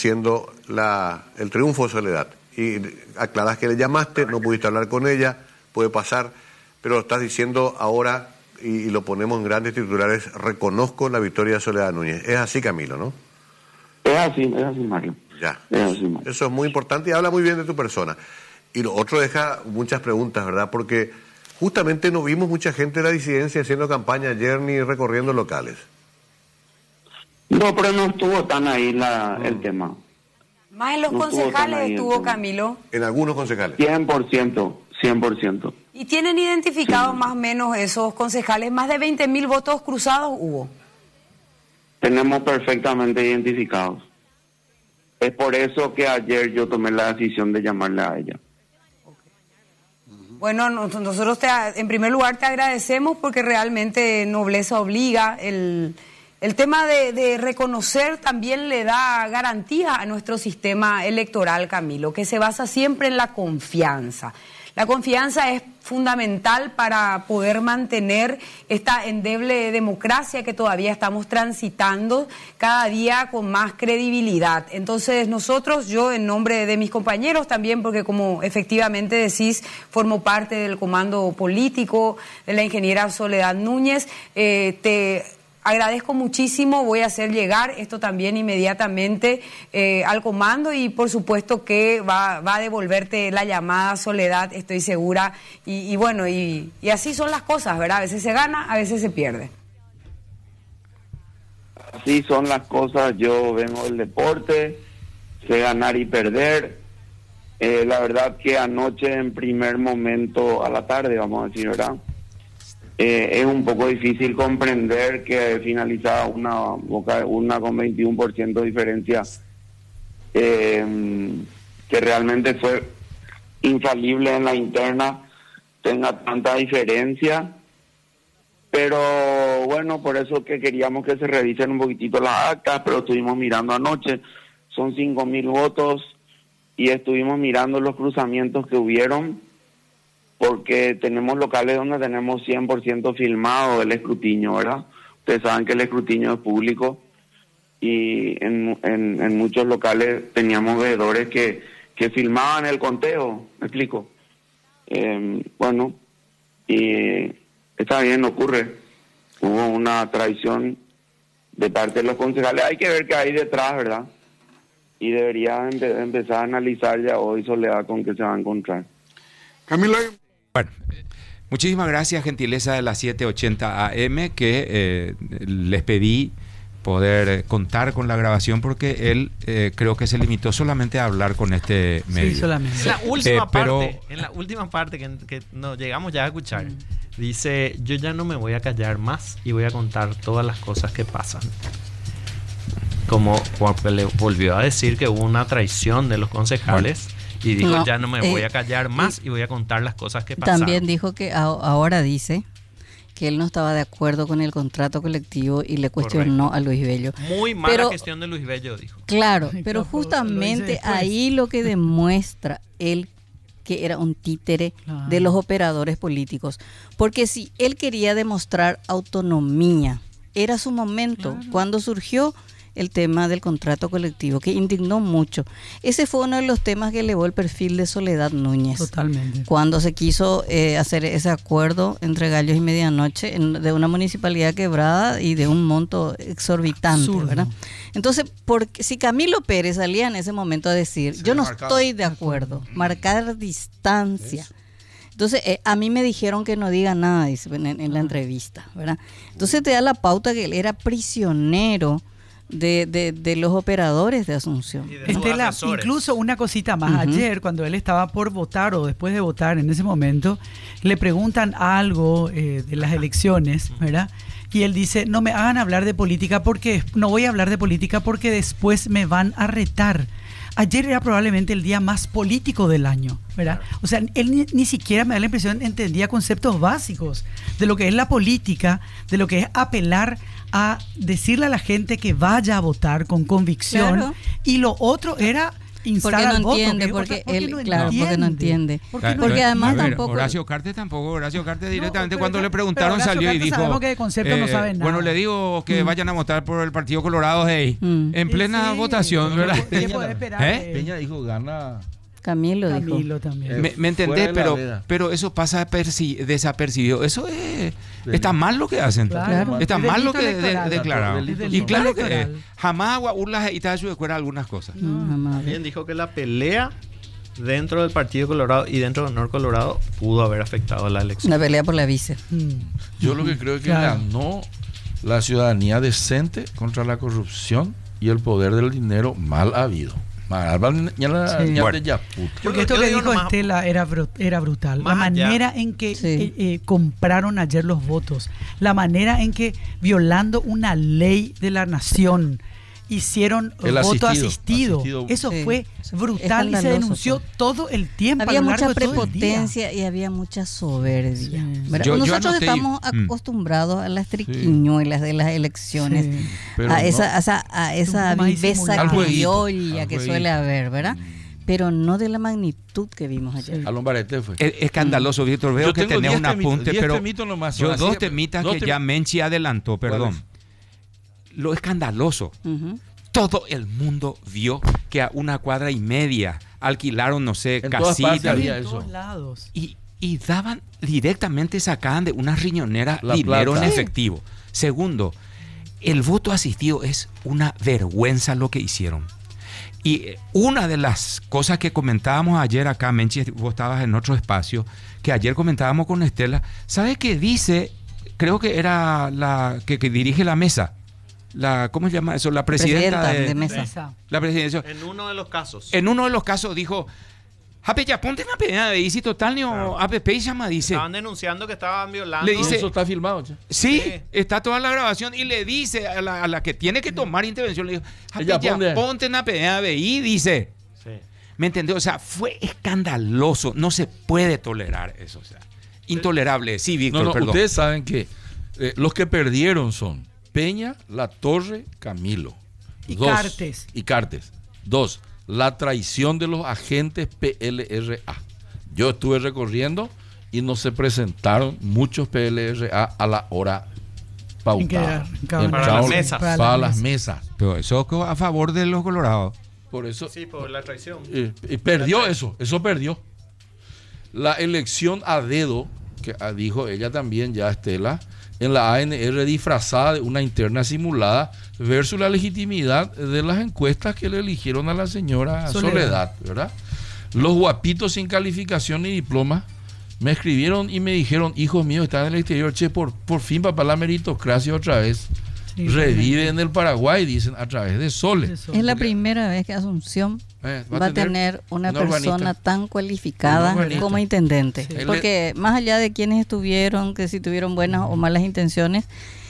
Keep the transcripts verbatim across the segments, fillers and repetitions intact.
diciendo la, el triunfo de Soledad. Y aclarás que le llamaste, no pudiste hablar con ella, puede pasar, pero estás diciendo ahora, y, y lo ponemos en grandes titulares, reconozco la victoria de Soledad Núñez. Es así, Camilo, ¿no? Es así, es así, Mario. Ya, es así, Mario. Eso es muy importante y habla muy bien de tu persona. Y lo otro deja muchas preguntas, ¿verdad? Porque justamente no vimos mucha gente de la disidencia haciendo campaña ayer ni recorriendo locales. No, pero no estuvo tan ahí la, no. el tema. Más en los no concejales estuvo, estuvo Camilo. En algunos concejales. cien por ciento, cien por ciento. ¿Y tienen identificados sí. más o menos esos concejales? Más de veinte mil votos cruzados hubo. Tenemos perfectamente identificados. Es por eso que ayer yo tomé la decisión de llamarle a ella. Bueno, nosotros te, en primer lugar te agradecemos porque realmente nobleza obliga. El, el tema de, de reconocer también le da garantía a nuestro sistema electoral, Camilo, que se basa siempre en la confianza. La confianza es fundamental para poder mantener esta endeble democracia que todavía estamos transitando cada día con más credibilidad. Entonces nosotros, yo en nombre de mis compañeros también, porque como efectivamente decís, formo parte del comando político de la ingeniera Soledad Núñez, eh, te agradezco muchísimo, voy a hacer llegar esto también inmediatamente eh, al comando y por supuesto que va, va a devolverte la llamada, Soledad, estoy segura, y, y bueno, y, y así son las cosas, ¿verdad? A veces se gana, a veces se pierde. Así son las cosas, yo vengo del deporte, sé ganar y perder, eh, la verdad que anoche en primer momento, a la tarde vamos a decir, ¿verdad? Eh, es un poco difícil comprender que finalizaba una boca una con veintiuno por ciento de diferencia, eh, que realmente fue infalible en la interna, tenga tanta diferencia, pero bueno, por eso que queríamos que se revisen un poquitito las actas, pero estuvimos mirando anoche, son cinco mil votos y estuvimos mirando los cruzamientos que hubieron, porque tenemos locales donde tenemos cien por ciento filmado el escrutinio, ¿verdad? Ustedes saben que el escrutinio es público y en, en, en muchos locales teníamos veedores que, que filmaban el conteo, ¿me explico? Eh, bueno, y está bien, ocurre. Hubo una traición de parte de los concejales. Hay que ver qué hay detrás, ¿verdad? Y debería empe- empezar a analizar ya hoy, Soledad, con qué se va a encontrar. Camilo... Bueno, muchísimas gracias, gentileza de la setecientos ochenta A M, que eh, les pedí poder contar con la grabación porque él eh, creo que se limitó solamente a hablar con este medio. Sí, solamente. En la última Eh, pero- parte, en la última parte que, que no llegamos ya a escuchar, dice, yo ya no me voy a callar más y voy a contar todas las cosas que pasan. Como porque le volvió a decir que hubo una traición de los concejales. Y dijo, No, ya no me eh, voy a callar más y voy a contar las cosas que pasaron. También dijo que a- ahora dice que él no estaba de acuerdo con el contrato colectivo y le cuestionó Correcto. a Luis Bello. Muy mala Pero- gestión de Luis Bello, dijo. Claro, Ay, pero claro, lo justamente dice después. ahí lo que demuestra él que era un títere Claro. de los operadores políticos. Porque si él quería demostrar autonomía, era su momento. Claro. Cuando surgió el tema del contrato colectivo, que indignó mucho. Ese fue uno de los temas que elevó el perfil de Soledad Núñez. Totalmente. Cuando se quiso eh, hacer ese acuerdo entre Gallos y Medianoche en- de una municipalidad quebrada y de un monto exorbitante, Absurdo. ¿verdad? Entonces, porque, si Camilo Pérez salía en ese momento a decir, Sí, yo no marcado. estoy de acuerdo, marcar distancia. Entonces, eh, a mí me dijeron que no diga nada, dice en, en la entrevista, ¿verdad? Entonces te da la pauta que él era prisionero de, de, de los operadores de Asunción. Y de sus Estela, asesores. incluso una cosita más. Ujú. Ayer, cuando él estaba por votar o después de votar en ese momento, le preguntan algo eh, de las elecciones, ¿verdad? Y él dice, no me hagan hablar de política porque no voy a hablar de política porque después me van a retar. Ayer era probablemente el día más político del año, ¿verdad? O sea, él ni, ni siquiera me da la impresión entendía conceptos básicos de lo que es la política, de lo que es apelar a decirle a la gente que vaya a votar con convicción. Claro. Y lo otro era instar Porque al no voto, entiende, que es porque otra- porque él, no claro, porque no entiende. Porque, Ah, no porque no, además a ver, tampoco... Horacio Cartes tampoco, Horacio Cartes directamente pero- cuando le pero preguntaron Horacio salió y Cartes dijo, sabemos que de concepto no sabe nada. bueno, le digo que Mm. vayan a votar por el Partido Colorado, hey, Mm. en plena Sí, votación, pero ¿verdad? ¿qué puede esperar ¿Eh? de él? Peña dijo gana. Camilo dijo. Camilo también. Me, me entendés, Fuera de la pero, veda. pero eso pasa perci- desapercibido. Eso es, está mal lo que hacen. Claro. Está Es mal lo delito que de- electoral. declararon. Es delito Y claro que electoral. jamás Urlas y tal su escuela algunas cosas. No, jamás. También dijo que la pelea dentro del Partido Colorado y dentro del Honor Colorado pudo haber afectado la elección. Una pelea por la vice. Mm. Yo lo que creo es que Claro. ganó la ciudadanía decente contra la corrupción y el poder del dinero mal habido. Mal- ya la- Sí. ya Bueno. te ya puta. Porque Yo- esto yo que digo dijo nomás- Estela era, bru- era brutal. La Más allá. manera en que Sí. eh, eh, compraron ayer los votos, la manera en que, violando una ley de la nación, hicieron El voto asistido, asistido. asistido. Eso Sí. fue brutal y se Escandaloso denunció fue. todo el tiempo. Había a lo largo mucha de todo el día. prepotencia y había mucha soberbia. Sí. ¿verdad? Yo- yo Nosotros anoté- estamos Mm. acostumbrados a las triquiñuelas de las elecciones, Sí. Pero a, no. esa, a esa, a esa Un poco más viveza disimulado. Al jueguito, criolla al que jueguito. suele haber, ¿verdad? Pero no de la magnitud que vimos ayer. Sí. A Lombarete fue. Es escandaloso, Víctor. Veo Yo que tengo tenés diez un temitas, apunte, diez pero temitas nomás, yo son dos así, temitas dos que tem- ya Menchi adelantó, perdón. Lo escandaloso. Ujú. Todo el mundo vio que a una cuadra y media alquilaron, no sé, En todas partes casitas había En eso. todos lados. y, y daban directamente, sacaban de una riñonera La dinero plata. en Sí. efectivo. Segundo, el voto asistido es una vergüenza lo que hicieron. Y eh, una de las cosas que comentábamos ayer acá, Menchi, vos estabas en otro espacio, que ayer comentábamos con Estela, ¿sabes qué dice? Creo que era la que, que dirige la mesa. La, ¿Cómo se llama eso? La presidenta, Presidenta de, de mesa. Esa. La presidencia. En uno de los casos. En uno de los casos dijo, Jape, ya ponte una pena de dice total, ni Claro. A P P llama, dice. Estaban denunciando que estaban violando. Le dice- Eso está filmado. che. Sí, Sí. está toda la grabación y le dice a la, a la que tiene que tomar intervención, le dijo, Jape, Ella ya ponte- ponte una pena de ahí, dice. Sí. ¿Me entendió? O sea, fue escandaloso. No se puede tolerar eso. O sea, intolerable. Sí, Víctor, No, no, perdón. ustedes saben que eh, los que perdieron son Peña, La Torre, Camilo. Y Dos. Cartes. Y Cartes. Dos, la traición de los agentes P L R A. Yo estuve recorriendo y no se presentaron muchos P L R A a la hora pautada. En que- en Para Entraron las mesas. Para, Para las las mesas. Pero eso co- a favor de los colorados. Por eso Sí, por la traición. eh, y perdió eso, eso perdió. La elección a dedo, que ah, dijo ella también ya, Estela, en la A N R disfrazada de una interna simulada versus la legitimidad de las encuestas que le eligieron a la señora Soledad. Soledad, ¿verdad? Los guapitos sin calificación ni diploma me escribieron y me dijeron, hijos míos, están en el exterior, che, por, por fin papá la meritocracia otra vez Sí, revive en el Paraguay, dicen, a través de Sole. Eso. Es la primera vez que Asunción Eh, va, a tener una un persona urbanista. tan cualificada Un urbanista. como intendente. Sí. Él Porque más allá de quienes estuvieron, que si tuvieron buenas o malas intenciones,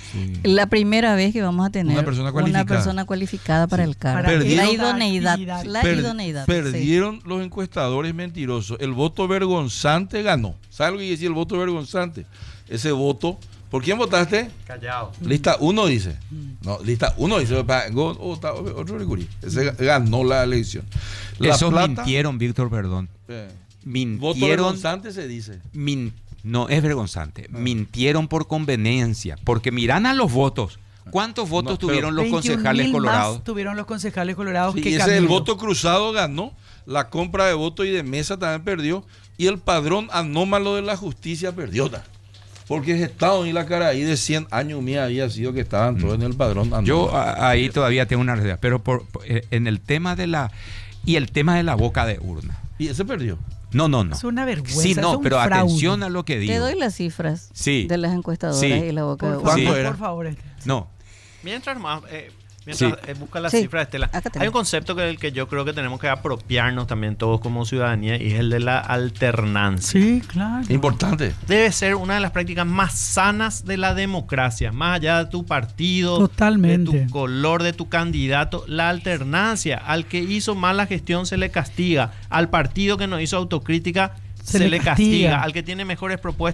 la primera vez que vamos a tener Una persona cualificada. persona cualificada para el cargo. Para Perdieron- la idoneidad. actividad. La Per- idoneidad. Perdieron los encuestadores mentirosos. El voto vergonzante ganó. ¿Sabes lo que decía el voto vergonzante? Ese voto. ¿Por quién votaste? Callado. Lista uno dice. No, lista uno dice. pa- go- ota- Otro recurí. Ese ganó la elección. La Esos plata, mintieron, Víctor, perdón. eh, voto Mintieron. vergonzante se dice. min- no, es vergonzante. Ah. Mintieron por conveniencia. Porque miran a los votos. ¿Cuántos votos No, pero tuvieron los veintiún concejales mil colorados? más tuvieron los concejales colorados Sí, que y ese el Camilo. voto cruzado ganó. La compra de voto y de mesa también perdió. Y el padrón anómalo de la justicia perdió. ta. Porque ese Estado y la cara ahí de cien años mía había sido que estaban todos en el padrón anómalo. Yo a- ahí todavía tengo una realidad. Pero por, por- eh, en el tema de la. Y el tema de la boca de urna. Y ese perdió. No, no, no. Es una vergüenza. Sí, es no, un pero fraude. atención a lo que Te digo. doy las cifras Sí. de las encuestadoras Sí. y la boca de Por urna. favor, ¿Cuánto era? por favor. este. No. Mientras más, eh, mientras Sí. eh, busca la Sí, cifra, Estela, acá tenemos. hay un concepto que, que yo creo que tenemos que apropiarnos también todos como ciudadanía y es el de la alternancia. Sí, claro. Importante. Debe ser una de las prácticas más sanas de la democracia, más allá de tu partido, Totalmente. de tu color, de tu candidato, la alternancia. Al que hizo mala gestión se le castiga, al partido que no hizo autocrítica se, Se le le castiga. castiga, al que tiene mejores propuestas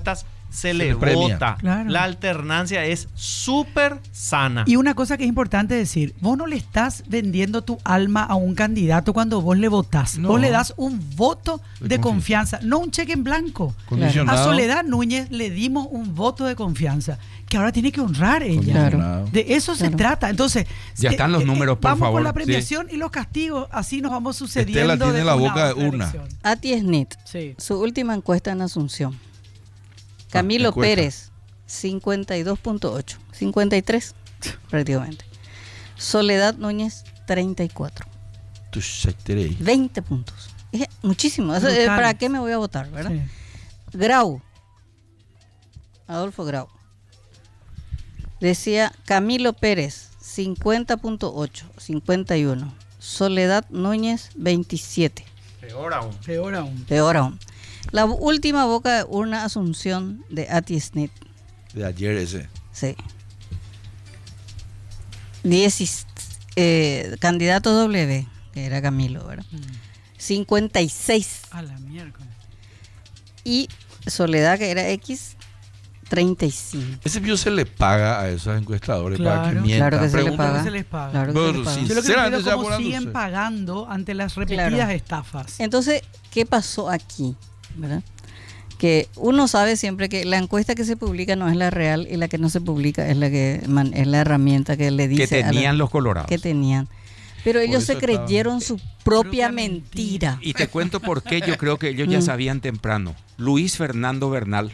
se, Se le le premia. vota. Claro. La alternancia es súper sana. Y una cosa que es importante decir, vos no le estás vendiendo tu alma a un candidato cuando vos le votás. No. Vos le das un voto De de, confianza. confianza, no un cheque en blanco. Condicionado. A Soledad Núñez le dimos un voto de confianza que ahora tiene que honrar ella. Condicionado. De eso se Claro. trata. Entonces, Ya eh, están los eh, números, por vamos favor, con la sí. premiación y los castigos, así nos vamos sucediendo. Estela tiene de la una boca a de otra urna. elección. Ati Snit, Sí. su última encuesta en Asunción. Camilo encuesta. Pérez, cincuenta y dos punto ocho. cincuenta y tres, prácticamente. Soledad Núñez, treinta y cuatro. Tu sectere. veinte puntos. Es muchísimo. Eso, eh, Brutal. ¿Para qué me voy a votar, verdad? Sí. Grau. Adolfo Grau. Decía Camilo Pérez, cincuenta punto ocho, cincuenta y uno. Soledad Núñez, veintisiete. Peor aún. Peor aún. Peor aún. La última boca de urna Asunción de Ati Snit. De ayer ese. Sí. Diez, eh, candidato W, que era Camilo, ¿verdad? cincuenta y seis. A la miércoles. Y Soledad, que era X, treinta y cinco. Ese view se le paga a esos encuestadores para que Claro. mientan. Claro que se le Preguntan- paga. se les paga. Claro que Bueno, se le paga. sí. Yo lo que no Sinceramente, entiendo es cómo apurándose. siguen pagando ante las repetidas Claro. estafas. Entonces, ¿qué pasó aquí? ¿Verdad? Que uno sabe siempre que la encuesta que se publica no es la real y la que no se publica es la que man- es la herramienta que le dice Que a la- tenían los colorados. que tenían. Pero ellos eso se estaban- creyeron su propia Propia mentira. Y te cuento por qué yo creo que ellos ya Mm. sabían temprano. Luis Fernando Bernal,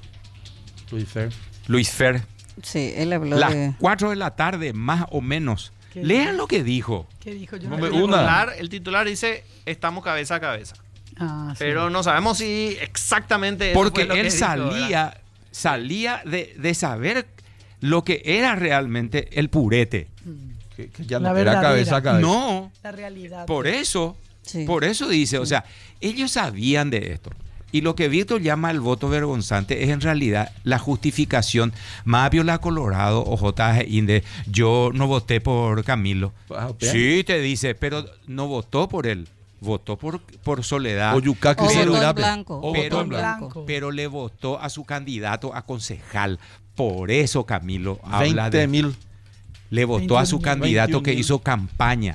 Luis Fer. Luis Fer, Sí, él habló las de... cuatro de la tarde, más o menos. ¿Qué Lean dijo? lo que dijo. ¿Qué dijo yo? No no me- recuerdo. una. Titular- el titular dice, estamos cabeza a cabeza. Ah, sí. Pero no sabemos si exactamente eso Porque fue lo que él dijo, salía, ¿verdad? salía de, de saber lo que era realmente el purete. Que, que ya La no era verdadera. cabeza a cabeza. No, La realidad. por eso, Sí. por eso dice, o sea, ellos sabían de esto. Y lo que Víctor llama el voto vergonzante es en realidad la justificación más viola Colorado o J G Inde. Yo no voté por Camilo. Ah, bien. Sí, te dice, pero no votó por él. Votó por, por Soledad. O Yucaki O se votó en Urape. blanco. O Pero- votó en blanco. blanco. Pero le votó a su candidato a concejal. Por eso Camilo habla veinte de... mil. Le votó a su veintiún mil. candidato que veintiún mil. hizo campaña.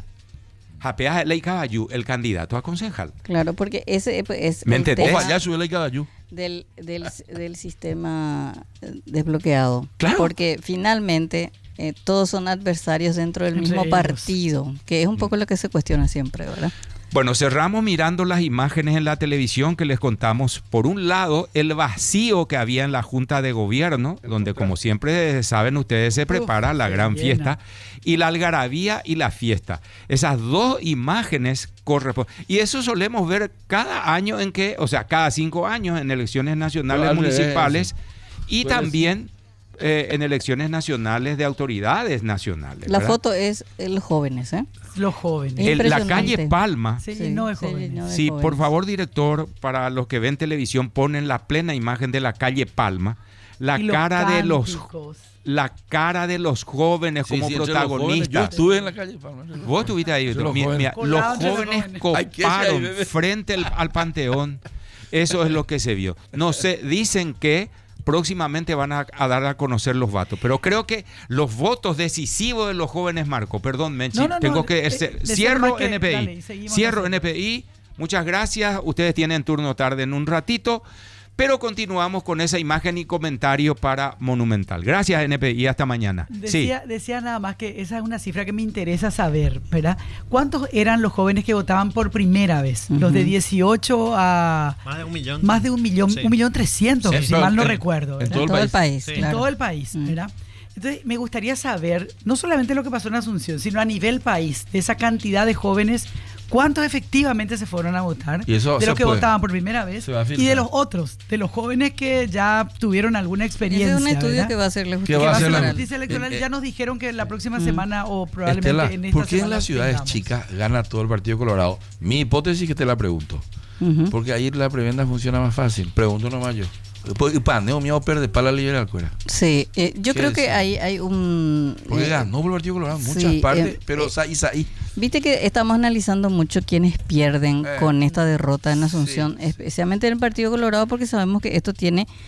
Japea Ley Caballú, el candidato a concejal. Claro, porque ese es ¿Me el entendés? tema Ojo, allá sube la caballú. del, del, del sistema eh, desbloqueado. Claro. Porque finalmente eh, todos son adversarios dentro del Entre mismo ellos. partido, que es un poco lo que se cuestiona siempre, ¿verdad? Bueno, cerramos mirando las imágenes en la televisión que les contamos. Por un lado, el vacío que había en la Junta de Gobierno, donde como siempre saben ustedes se prepara la se gran llena. fiesta, y la algarabía y la fiesta. Esas dos imágenes corresponden. Y eso solemos ver cada año en que, o sea, cada cinco años en elecciones nacionales No, al revés, municipales sí. y Suele también eh, en elecciones nacionales de autoridades nacionales. La ¿verdad? foto es eh, los jóvenes, ¿eh? Los jóvenes. Es En la impresionante. calle Palma. Se Sí, llenó de se jóvenes. llenó de Sí, jóvenes. por favor, director, para los que ven televisión, ponen la plena imagen de la calle Palma, la Y los cara de los cánticos. la cara de los jóvenes Sí, como sí, entre los jóvenes. Yo protagonistas. estuve en la calle Palma. Vos estuviste ahí, Entre los mi- jóvenes. mira, Colado los entre los jóvenes jóvenes. Ay, ¿qué es ahí, coparon bebé? frente al, al Panteón. Eso es lo que se vio. No sé, dicen que próximamente van a, a dar a conocer los votos, pero creo que los votos decisivos de los jóvenes marcó. Perdón, Menchi, No, no, no, tengo que eh, ser- decía cierro nomás que- N P I. dale, y seguimos Cierro nosotros. N P I. Muchas gracias. Ustedes tienen turno tarde en un ratito. Pero continuamos con esa imagen y comentario para Monumental. Gracias, N P I. Hasta mañana. Decía, decía nada más que esa es una cifra que me interesa saber, ¿verdad? ¿Cuántos eran los jóvenes que votaban por primera vez? Los de dieciocho a Más de un millón. más de un millón, Sí. un millón trescientos, Sí, si pero mal no en- recuerdo. en ¿verdad? todo En todo el país, Sí. En claro. todo el país, Mm. ¿verdad? Entonces, me gustaría saber, no solamente lo que pasó en Asunción, sino a nivel país, de esa cantidad de jóvenes, cuántos efectivamente se fueron a votar, Y eso de se los que puede. votaban por primera vez, Se va a y filtrar. de los otros, de los jóvenes que ya tuvieron alguna Ese experiencia. es un estudio ¿verdad? que va a hacer la Que justicia va Que a va a ser ser la la- justicia electoral. eh, Ya nos dijeron que la próxima Mm. semana o probablemente Estela, en esta ¿por qué en semana las ciudades tengamos. chicas gana todo el Partido Colorado? Mi hipótesis que te la pregunto. Ujú. Porque ahí la prebenda funciona más fácil. Pregunto nomás yo. Y paneo mío pierde para la liberal, cuera. Sí, eh, yo ¿Qué creo que decir? hay, hay un... Porque eh, ganó por el Partido Colorado en sí, muchas partes, eh, pero eh, sa- y sa- y- Viste que estamos analizando mucho quiénes pierden Eh, con esta derrota en Asunción, sí, sí. especialmente en el Partido Colorado, porque sabemos que esto tiene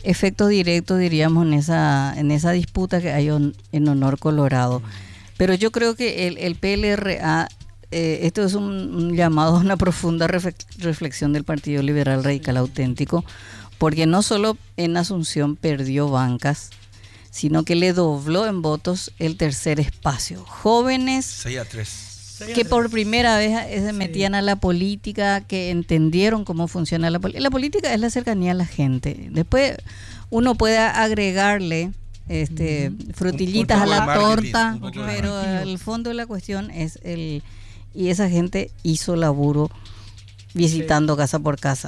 efecto directo, diríamos, en esa, en esa disputa que hay on, en Honor Colorado. Pero yo creo que el, el P L R A, eh, esto es un, un llamado a una profunda reflexión del Partido Liberal Radical Auténtico, porque no solo en Asunción perdió bancas, sino que le dobló en votos el tercer espacio. Jóvenes seis a tres. Que por primera vez se metían sí. a la política, que entendieron cómo funciona la política. La política es la cercanía a la gente. Después uno puede agregarle este, uh-huh. frutillitas a la torta, pero el fondo de la cuestión es el... Y esa gente hizo laburo visitando sí. casa por casa.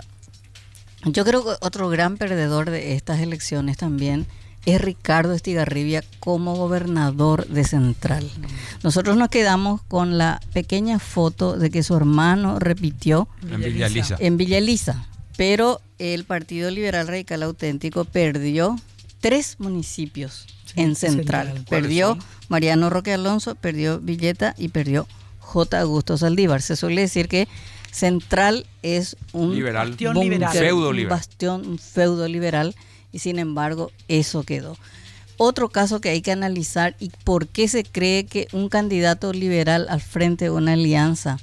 Yo creo que otro gran perdedor de estas elecciones también es Ricardo Estigarribia como gobernador de Central. Nosotros nos quedamos con la pequeña foto de que su hermano repitió en Villa Elisa. En Villa Elisa, pero el Partido Liberal Radical Auténtico perdió tres municipios sí, en Central. Central. Perdió son? Mariano Roque Alonso, perdió Villeta y perdió J. Augusto Saldívar. Se suele decir que Central es un liberal, bastión bunker, liberal, feudo un liberal. bastión, un feudo liberal, y sin embargo eso quedó. Otro caso que hay que analizar, y por qué se cree que un candidato liberal al frente de una alianza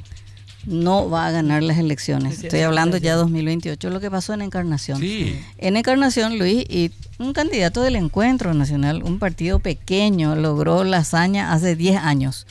no va a ganar las elecciones. Estoy hablando ya de dos mil veintiocho, lo que pasó en Encarnación. Sí. En Encarnación, Luis, y un candidato del Encuentro Nacional, un partido pequeño, logró la hazaña hace diez años.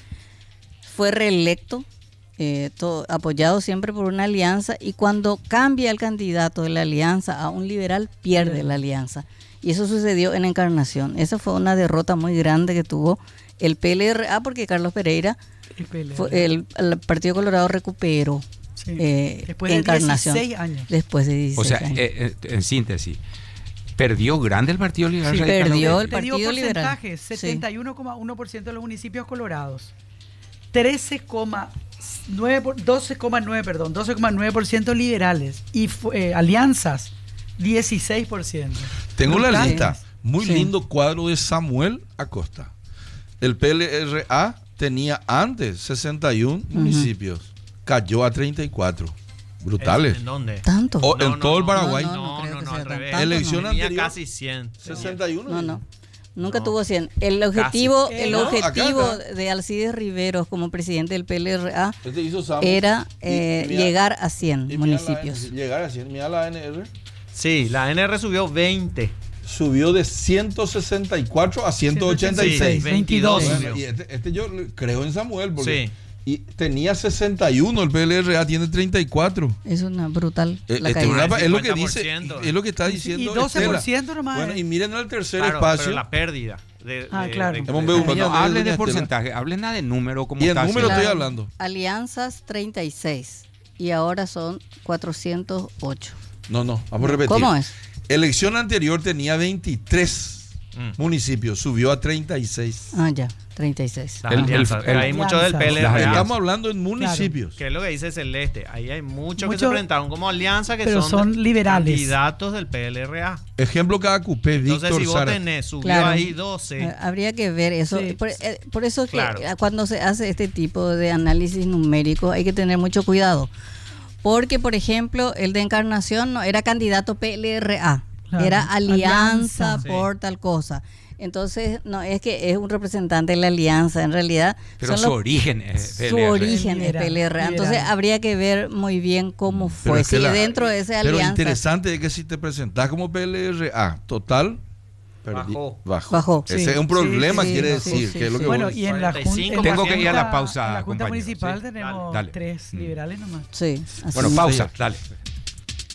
Fue reelecto, eh, todo, apoyado siempre por una alianza, y cuando cambia el candidato de la alianza a un liberal, pierde la alianza. Y eso sucedió en Encarnación. Esa fue una derrota muy grande que tuvo el P L R A, porque Carlos Pereira, el, P L R A. Fue, el, el Partido Colorado recuperó sí. eh, después de Encarnación. dieciséis años. Después de dieciséis o sea, años. Eh, eh, en síntesis, perdió grande el Partido Liberal. Sí, perdió el Partido perdió Liberal. Porcentaje, setenta y uno coma uno por ciento de los municipios colorados. trece coma nueve, doce coma nueve, perdón, doce coma nueve por ciento liberales y eh, alianzas dieciséis por ciento. Tengo Brutal. la lista. Muy Sí. lindo cuadro de Samuel Acosta. El P L R A tenía antes sesenta y uno uh-huh. municipios. Cayó a treinta y cuatro. Brutales. ¿En dónde? ¿Tanto? O No, en no, todo el no, Paraguay. no, No, creo no, que no, sea al tan- revés. tanto, Elección no. Tenía anterior. casi cien. sesenta y uno. No, no. Nunca No. tuvo cien. El objetivo, Casi. el No, objetivo acá, acá. de Alcides Riveros como presidente del P L R A Este hizo Samuel. era Y- eh, y mira- llegar a cien y mira la municipios. N- llegar a cien. Mira la N R. Sí, la N R subió veinte. Subió de ciento sesenta y cuatro a ciento ochenta y seis. Sí, veintidós. veintidós. Bueno, y este, este yo creo en Samuel porque Sí. y tenía sesenta y uno, el P L R A tiene treinta y cuatro. Es una brutal Eh, la este, caída. una- es lo que cincuenta por dice, ciento. es lo que está Y diciendo doce por ciento Estela. nomás. Bueno, y miren el tercer Claro, espacio. pero la pérdida. De, Ah, de- claro. de- Hemos de- visto un Pero montón de hable doña de Estela. porcentaje, hable nada de número como Y en está número haciendo. estoy hablando. Alianzas treinta y seis y ahora son cuatrocientos ocho. No, no, vamos a repetir. ¿Cómo es? Elección anterior tenía veintitrés Mm. municipios, subió a treinta y seis. Ah, ya, treinta y seis. Las El- el- alianzas. el- hay mucho del P L R Las A. alianzas. Estamos hablando en municipios. Que es lo que dice Celeste. Ahí hay muchos que Mucho- se presentaron como alianza que pero son, son de- liberales. candidatos del P L R A. Ejemplo cada cupé, Entonces, Víctor si vos Sara. tenés, subió Claro. ahí doce. Eh, Habría que ver eso. Sí. Por, eh, por eso es que Claro. eh, cuando se hace este tipo de análisis numérico hay que tener mucho cuidado. Porque, por ejemplo, el de Encarnación no era candidato P L R A, Claro. era alianza, Alianza. por tal cosa. Entonces, no es que es un representante de la alianza, en realidad Pero son su los- origen es su P L R. origen es Liberal, P L R A. Entonces, liberal. habría que ver muy bien cómo Pero fue. es que Si la- dentro de esa Pero alianza interesante es que si te presentás como P L R A total, perdí- Bajó. bajó. Bajó. Ese Sí, es un problema, sí, quiere sí, decir. sí, que es lo sí. que Bueno, vos- y en la, cuarenta y jun- cinco en la Tengo que ir a la junta- pausa, en la Junta compañero, Municipal ¿sí? tenemos Dale. tres Mm. liberales nomás. sí, así Bueno, es. pausa, dale.